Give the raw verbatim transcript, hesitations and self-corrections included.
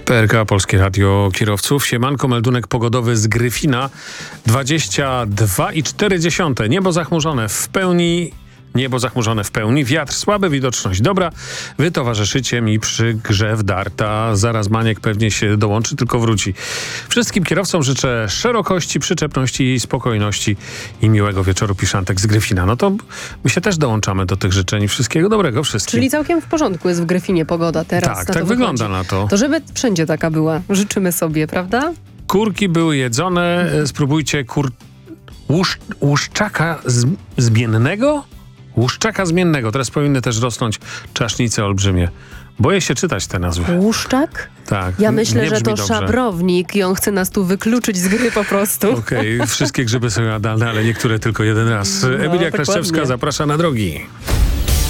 P R K, Polskie Radio Kierowców. Siemanko, meldunek pogodowy z Gryfina. dwadzieścia dwa i cztery dziesiąte. Niebo zachmurzone w pełni. Niebo zachmurzone w pełni, wiatr słaby, widoczność dobra. Wy towarzyszycie mi przy grze w darta. Zaraz Maniek pewnie się dołączy, tylko wróci. Wszystkim kierowcom życzę szerokości, przyczepności i spokojności i miłego wieczoru, pisze Antek z Gryfina. No to my się też dołączamy do tych życzeń. Wszystkiego dobrego wszystkim. Czyli całkiem w porządku jest w Gryfinie pogoda teraz. Tak, na tak to wygląda wychodzi. na to. To żeby wszędzie taka była. Życzymy sobie, prawda? Kurki były jedzone. Spróbujcie kur... Łusz... łuszczaka z... zmiennego? Łuszczaka zmiennego. Teraz powinny też rosnąć czasznice olbrzymie. Boję się czytać te nazwy. Łuszczak? Tak. Ja myślę, nie że to brzmi dobrze. szabrownik i on chce nas tu wykluczyć z gry po prostu. Okej, okay. Wszystkie grzyby są jadalne, ale niektóre tylko jeden raz. No, Emilia dokładnie. Kleszczewska zaprasza na drogi.